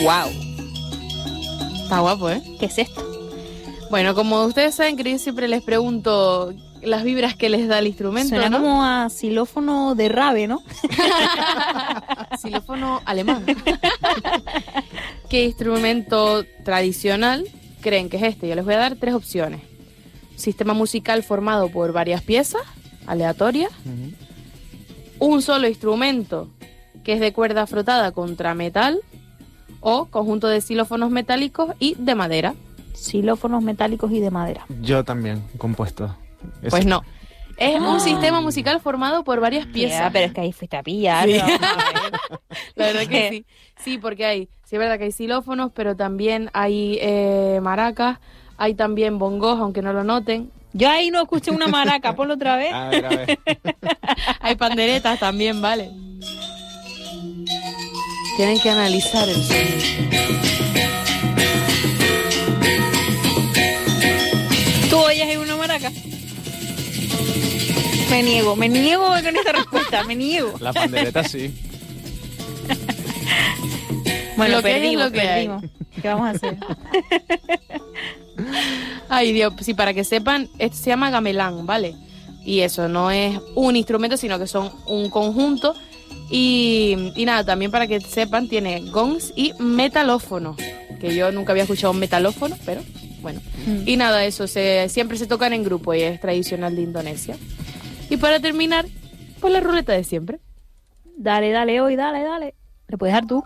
¡Wow! Está guapo, ¿eh? ¿Qué es esto? Bueno, como ustedes saben que yo siempre les pregunto las vibras que les da el instrumento, Suena ¿no? como a xilófono de rave, ¿no? Xilófono alemán. ¿Qué instrumento tradicional creen que es este? Yo les voy a dar 3 opciones. Sistema musical formado por varias piezas aleatorias. Un solo instrumento que es de cuerda frotada contra metal. O conjunto de xilófonos metálicos y de madera. Xilófonos metálicos y de madera. Yo también, compuesto. Pues no. Es un sistema musical formado por varias piezas. Ya, pero es que ahí fuiste a pillar. Sí. ¿No? La verdad que sí. Sí, porque sí es verdad que hay xilófonos, pero también hay maracas, hay también bongos, aunque no lo noten. Yo ahí no escuché una maraca, ponlo otra vez. A ver. Hay panderetas también, ¿vale? Tienen que analizar el sonido. ¿Tú oyes ahí una maraca? Me niego con esta respuesta, me niego. La pandereta sí. Bueno, Lo que es lo que hay. perdimos. ¿Qué vamos a hacer? Ay, Dios, sí, para que sepan, esto se llama gamelán, ¿vale? Y eso, no es un instrumento, sino que son un conjunto. Y nada, también para que sepan, tiene gongs y metalófonos, que yo nunca había escuchado un metalófono, pero bueno. Y nada, eso, siempre se tocan en grupo y es tradicional de Indonesia. Y para terminar, pues la ruleta de siempre. Dale, hoy, dale. ¿Le puedes dar tú?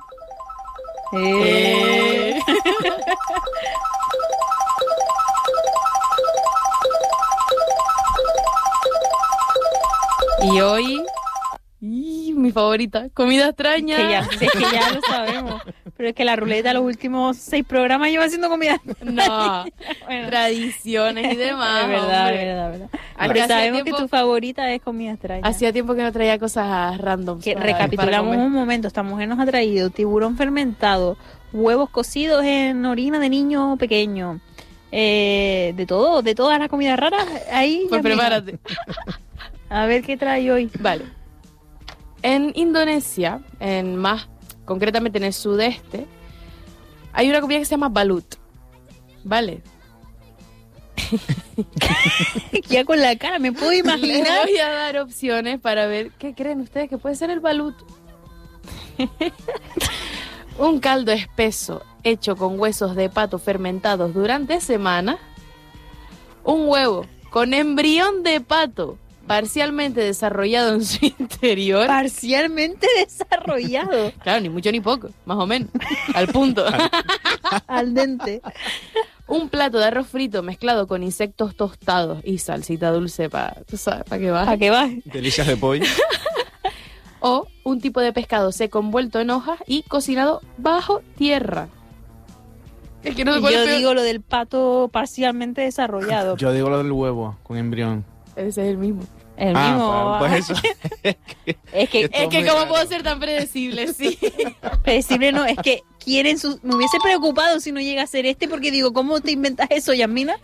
Y hoy, mi favorita, comida extraña. Que ya lo sabemos. Pero es que la ruleta los últimos 6 programas lleva haciendo comida. No, Bueno. tradiciones y demás. Es verdad, hombre. es verdad. Aunque Pero hacía sabemos tiempo- que tu favorita es comida extraña. Hacía tiempo que no traía cosas random. Que recapitulamos un momento. Esta mujer nos ha traído tiburón fermentado, huevos cocidos en orina de niño pequeño. De todo, de todas las comidas raras. Ahí. Pues Yasmina. prepárate. A ver qué trae hoy. Vale. En Indonesia, concretamente en el sudeste, hay una comida que se llama balut. ¿Vale? Ya con la cara, me puedo Les imaginar. voy a dar opciones para ver qué creen ustedes que puede ser el balut. Un caldo espeso hecho con huesos de pato fermentados durante semanas. Un huevo con embrión de pato parcialmente desarrollado en su interior. Parcialmente desarrollado. Claro, ni mucho ni poco, más o menos. Al punto. Al dente. Un plato de arroz frito mezclado con insectos tostados y salsita dulce para que baje. ¿A qué vas? Delicias de pollo. O un tipo de pescado seco envuelto en hojas y cocinado bajo tierra. Es que no sé cuál es Yo peor. digo lo del pato parcialmente desarrollado. Yo digo lo del huevo con embrión. Ese es el mismo. El mismo. Pues eso. Es que Es que cómo puedo ser tan predecible, sí. predecible no, es que me hubiese preocupado si no llega a ser porque digo, ¿cómo te inventas eso, Yasmina?